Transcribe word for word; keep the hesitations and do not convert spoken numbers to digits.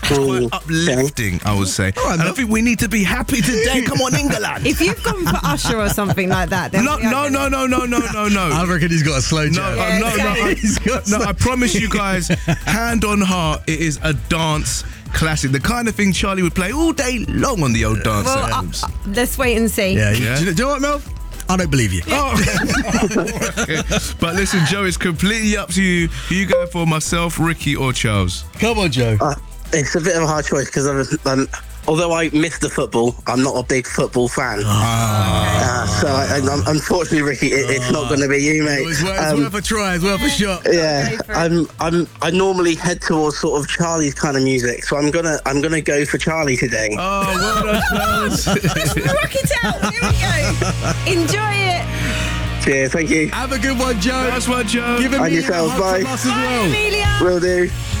It's quite uplifting, I would say. Right, and I think we need to be happy today. Come on, England. If you've gone for Usher or something like that, then No, we are no, gonna- no, no, no, no, no, no. I reckon he's got a slow No, jam. uh, Yeah, no, no, I, exactly. no, I promise you guys, hand on heart, it is a dance classic. The kind of thing Charlie would play all day long on the old dance Well, uh, albums. uh, let's wait and see. Yeah, Yeah. Do, you, do you know what, Mel? I don't believe you. Oh. Okay. But listen, Joe, it's completely up to you. Who you going for, myself, Ricky, or Charles? Come on, Joe. Uh, it's a bit of a hard choice because I'm, I'm, although I miss the football, I'm not a big football fan. Uh, so I, I, unfortunately, Ricky, it, it's not going to be you, mate. It's worth, it's Um, worth a try. It's worth a shot. yeah, Go for it. I'm. I'm. I normally head towards sort of Charlie's kind of music, so I'm gonna. I'm gonna go for Charlie today. Oh, well done, Charles. Rock it out. Here we go. Enjoy it. Cheers, thank you. Have a good one, Joe. Nice one, Joe. Give And Amelia yourselves, a hug bye. from us as Bye, well. Amelia. Will do.